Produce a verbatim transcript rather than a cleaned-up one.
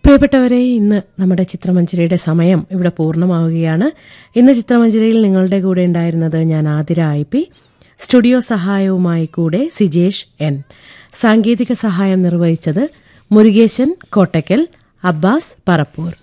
പ്രിയപ്പെട്ടവരെ, ഇന്ന് നമ്മുടെ ചിത്രമഞ്ജരിയുടെ സമയം ഇവിടെ പൂർണ്ണമാവുകയാണ്. ഇന്ന് ചിത്രമഞ്ജരിയിൽ നിങ്ങളുടെ കൂടെ ഉണ്ടായിരുന്നത് ഞാൻ ആതിര ഐ പി. സ്റ്റുഡിയോ സഹായവുമായി കൂടെ സിജേഷ് എൻ. സാങ്കേതിക സഹായം നിർവഹിച്ചത് മുരുകേശൻ കോട്ടയ്ക്കൽ, അബ്ബാസ് പറപ്പൂർ.